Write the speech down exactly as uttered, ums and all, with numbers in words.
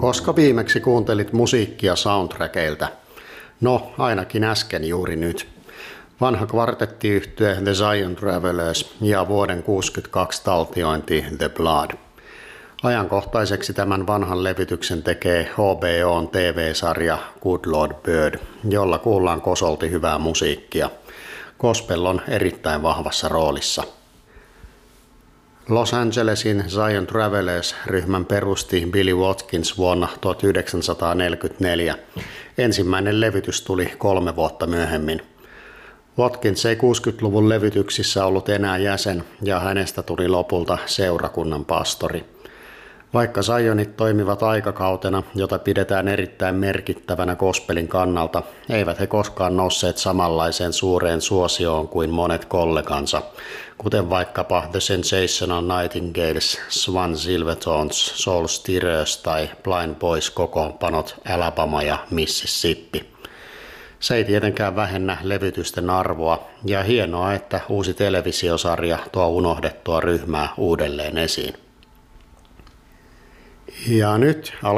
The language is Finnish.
Koska viimeksi kuuntelit musiikkia soundtrackeilta? No, ainakin äsken juuri nyt. Vanha kvartettiyhtye The Zion Travelers ja vuoden kuusikymmentäkaksi taltiointi The Blood. Ajankohtaiseksi tämän vanhan levytyksen tekee H B O:n T V-sarja Good Lord Bird, jolla kuullaan kosolti hyvää musiikkia. Gospel on erittäin vahvassa roolissa. Los Angelesin Zion Travelers-ryhmän perusti Billy Watkins vuonna tuhatyhdeksänsataaneljäkymmentäneljä. Ensimmäinen levytys tuli kolme vuotta myöhemmin. Watkins ei kuusikymmentäluvun levytyksissä ollut enää jäsen ja hänestä tuli lopulta seurakunnan pastori. Vaikka Zionit toimivat aikakautena, jota pidetään erittäin merkittävänä gospelin kannalta, eivät he koskaan nousseet samanlaiseen suureen suosioon kuin monet kollegansa, kuten vaikkapa The Sensational Nightingales, Swan Silvertones, Soul Stirrers tai Blind Boys kokoonpanot Alabama ja Mississippi. Se ei tietenkään vähennä levytysten arvoa, ja hienoa, että uusi televisiosarja tuo unohdettua ryhmää uudelleen esiin. Ja nyt